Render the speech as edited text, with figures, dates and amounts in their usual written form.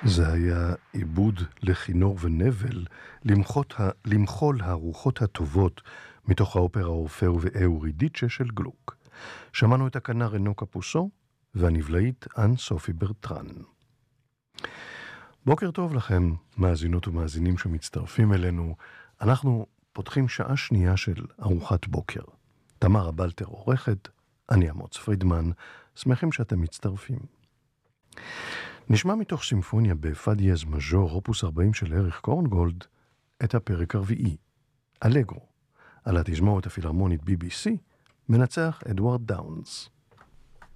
זה היה עיבוד לכינור ונבל, למחול הרוחות הטובות מתוך האופרה אורפאו ואורידיצ'ה של גלוק. שמענו את הכנר רנו קפוסו והנבלאית אן סופי ברטרן. בוקר טוב לכם, מאזינות ומאזינים שמצטרפים אלינו. אנחנו פותחים שעה שנייה של ארוחת בוקר. תמר הבלטר עורכת, אני אמוץ פרידמן, שמחים שאתם מצטרפים. נשמע מתוך סימפוניה בפא דיאז מז'ור, אופוס 40 של אריך קורנגולד, את הפרק הרביעי, אלגרו, על התזמורת הפילהרמונית BBC, מנצח אדוארד דאונס.